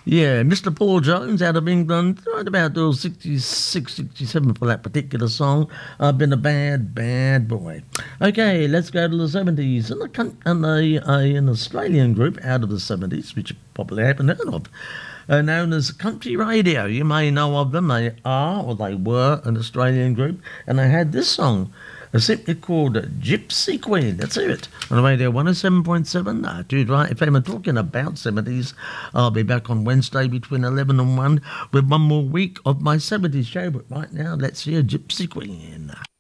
Yeah, Mr. Paul Jones out of England, right about 66, 67 for that particular song. I've been a bad, bad boy. Okay, let's go to the 70s. An Australian group out of the 70s, which you probably haven't heard of, known as Country Radio. You may know of them. They are, or they were, an Australian group, and they had this song, simply called Gypsy Queen. Let's hear it on Radio 107.7. Dude, right, if I'm talking about 70s, I'll be back on Wednesday between 11 and 1 with one more week of my 70s show. But right now, let's hear Gypsy Queen.